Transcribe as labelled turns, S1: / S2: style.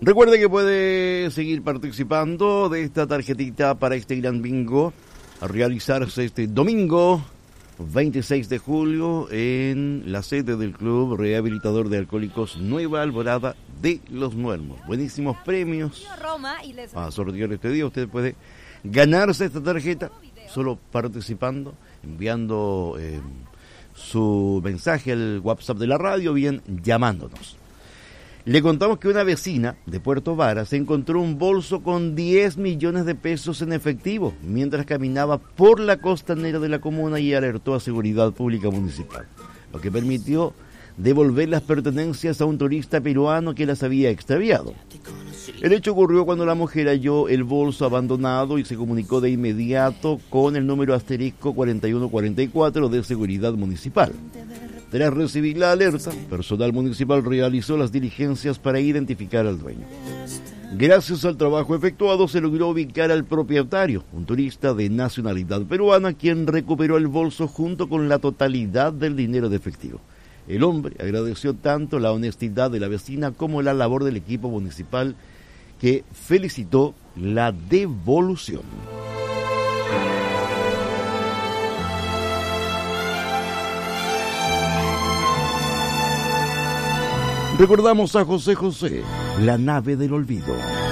S1: Recuerde que puede seguir participando de esta tarjetita para este gran bingo a realizarse este domingo 26 de julio en la sede del Club Rehabilitador de Alcohólicos Nueva Alborada de Los Muermos. Buenísimos premios a sortear este día. Usted puede ganarse esta tarjeta solo participando, enviando su mensaje al WhatsApp de la radio, bien llamándonos. Le contamos que una vecina de Puerto Varas encontró un bolso con 10 millones de pesos en efectivo mientras caminaba por la costanera de la comuna y alertó a Seguridad Pública Municipal, lo que permitió devolver las pertenencias a un turista peruano que las había extraviado. El hecho ocurrió cuando la mujer halló el bolso abandonado y se comunicó de inmediato con el número asterisco 4144 de Seguridad Municipal. Tras recibir la alerta, personal municipal realizó las diligencias para identificar al dueño. Gracias al trabajo efectuado se logró ubicar al propietario, un turista de nacionalidad peruana, quien recuperó el bolso junto con la totalidad del dinero de efectivo. El hombre agradeció tanto la honestidad de la vecina como la labor del equipo municipal, que felicitó la devolución. Recordamos a José José, La nave del olvido.